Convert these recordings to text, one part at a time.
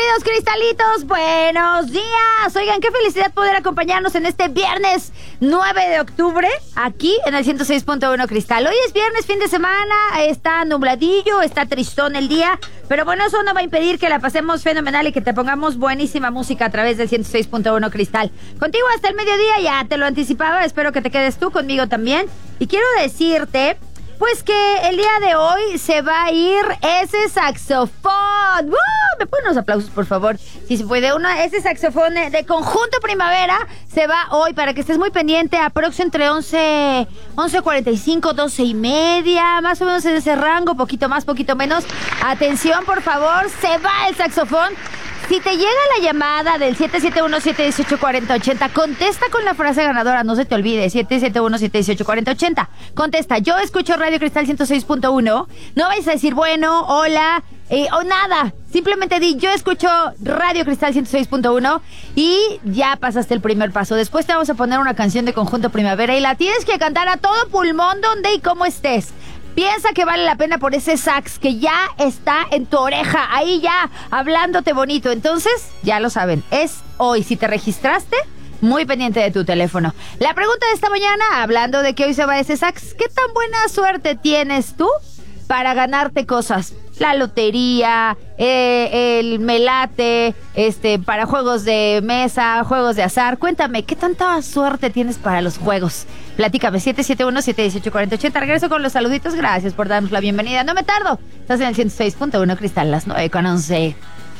queridos cristalitos, buenos días. Oigan, qué felicidad poder acompañarnos en este viernes 9 de octubre, aquí en el 106.1 Cristal. Hoy es viernes, fin de semana, está nubladillo, está tristón el día, pero bueno, eso no va a impedir que la pasemos fenomenal y que te pongamos buenísima música a través del 106.1 Cristal. Contigo hasta el mediodía, ya te lo anticipaba, espero que te quedes tú conmigo también. Y quiero decirte, pues, que el día de hoy se va a ir ese saxofón. ¿Me ponen unos aplausos, por favor? Si se puede, ese saxofón de Conjunto Primavera se va hoy, para que estés muy pendiente, aprox entre 11:45, 12:30, más o menos en ese rango, poquito más, poquito menos. Atención, por favor, se va el saxofón. Si te llega la llamada del 771-718-4080, contesta con la frase ganadora, no se te olvide, 771-718-4080. Contesta, yo escucho Radio Cristal 106.1, no vais a decir bueno, hola, o nada. Simplemente di, yo escucho Radio Cristal 106.1 y ya pasaste el primer paso. Después te vamos a poner una canción de Conjunto Primavera y la tienes que cantar a todo pulmón, donde y cómo estés. Piensa que vale la pena por ese sax que ya está en tu oreja, ahí ya, hablándote bonito. Entonces, ya lo saben, es hoy. Si te registraste, muy pendiente de tu teléfono. La pregunta de esta mañana, hablando de que hoy se va ese sax, ¿qué tan buena suerte tienes tú para ganarte cosas? La lotería, el melate, para juegos de mesa, juegos de azar. Cuéntame, ¿qué tanta suerte tienes para los juegos? Platícame, 771-718-4080. Regreso con los saluditos. Gracias por darnos la bienvenida. No me tardo. Estás en el 106.1 Cristal, las 9:11.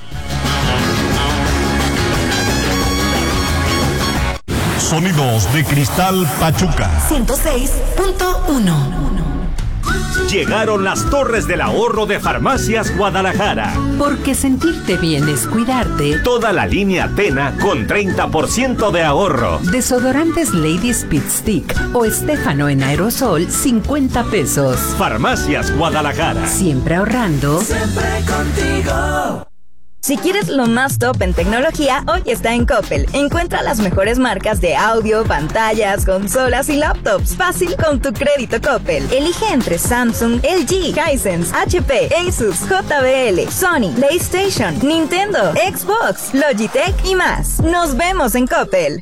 Sonidos de Cristal Pachuca 106.1. Llegaron las torres del ahorro de Farmacias Guadalajara. Porque sentirte bien es cuidarte. Toda la línea Tena con 30% de ahorro. Desodorantes Lady Speed Stick o Estéfano en aerosol, 50 pesos. Farmacias Guadalajara. Siempre ahorrando. Siempre contigo. Si quieres lo más top en tecnología, hoy está en Coppel. Encuentra las mejores marcas de audio, pantallas, consolas y laptops. Fácil con tu crédito Coppel. Elige entre Samsung, LG, Hisense, HP, Asus, JBL, Sony, PlayStation, Nintendo, Xbox, Logitech y más. Nos vemos en Coppel.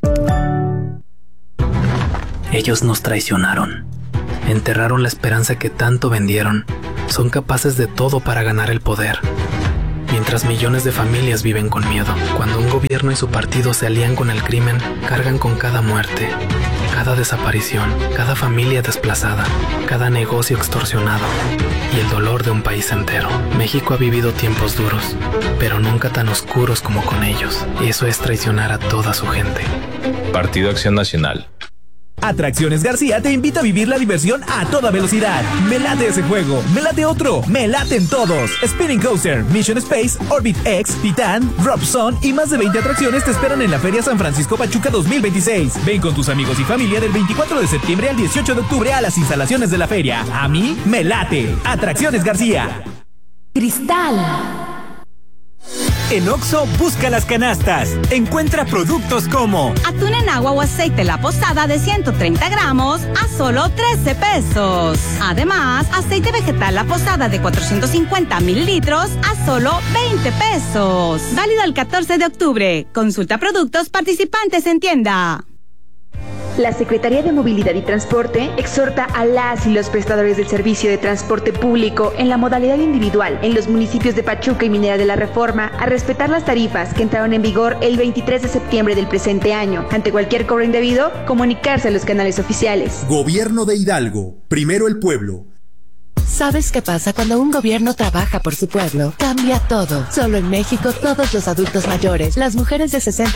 Ellos nos traicionaron. Enterraron la esperanza que tanto vendieron. Son capaces de todo para ganar el poder. Mientras millones de familias viven con miedo. Cuando un gobierno y su partido se alían con el crimen, cargan con cada muerte, cada desaparición, cada familia desplazada, cada negocio extorsionado y el dolor de un país entero. México ha vivido tiempos duros, pero nunca tan oscuros como con ellos. Y eso es traicionar a toda su gente. Partido Acción Nacional. Atracciones García te invita a vivir la diversión a toda velocidad. Me late ese juego, me late otro, me laten todos. Spinning Coaster, Mission Space, Orbit X, Titan, Drop Zone y más de 20 atracciones te esperan en la Feria San Francisco Pachuca 2026. Ven con tus amigos y familia del 24 de septiembre al 18 de octubre a las instalaciones de la feria. A mí me late. Atracciones García. Cristal. En Oxxo, busca las canastas. Encuentra productos como atún en agua o aceite La Posada de 130 gramos a solo 13 pesos. Además, aceite vegetal La Posada de 450 mililitros a solo 20 pesos. Válido el 14 de octubre. Consulta productos participantes en tienda. La Secretaría de Movilidad y Transporte exhorta a las y los prestadores del servicio de transporte público en la modalidad individual en los municipios de Pachuca y Minera de la Reforma a respetar las tarifas que entraron en vigor el 23 de septiembre del presente año. Ante cualquier cobro indebido, comunicarse a los canales oficiales. Gobierno de Hidalgo. Primero el pueblo. ¿Sabes qué pasa cuando un gobierno trabaja por su pueblo? Cambia todo. Solo en México, todos los adultos mayores, las mujeres de 60